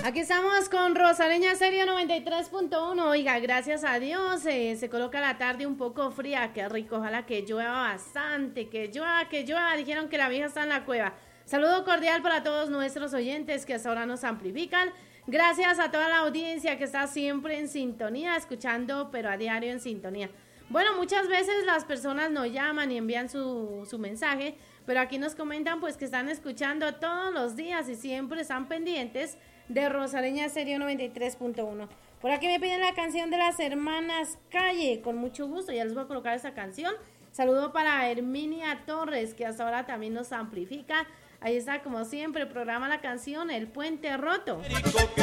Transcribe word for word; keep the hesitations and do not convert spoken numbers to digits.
Aquí estamos con Rosareña Serio noventa y tres punto uno. Oiga, gracias a Dios eh, se coloca la tarde un poco fría. Qué rico, ojalá que llueva bastante, que llueva, que llueva. Dijeron que la vieja está en la cueva. Saludo cordial para todos nuestros oyentes que hasta ahora nos amplifican. Gracias a toda la audiencia que está siempre en sintonía, escuchando, pero a diario en sintonía. Bueno, muchas veces las personas nos llaman y envían su, su mensaje, pero aquí nos comentan pues que están escuchando todos los días y siempre están pendientes de Rosareña Serio noventa y tres punto uno. Por aquí me piden la canción de las hermanas Calle, con mucho gusto, ya les voy a colocar esa canción. Saludo para Herminia Torres, que hasta ahora también nos amplifica. Ahí está, como siempre, el programa La Canción, El Puente Roto.